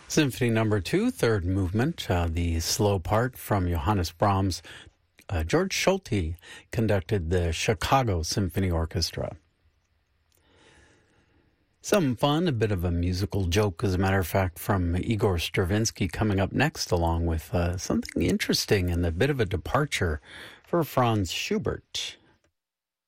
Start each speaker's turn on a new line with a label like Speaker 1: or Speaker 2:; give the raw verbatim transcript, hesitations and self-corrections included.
Speaker 1: Symphony Number Two, third movement, uh, the slow part from Johannes Brahms. Uh, George Solti conducted the Chicago Symphony Orchestra. Some fun, a bit of a musical joke, as a matter of fact, from Igor Stravinsky coming up next, along with uh, something interesting and a bit of a departure for Franz Schubert.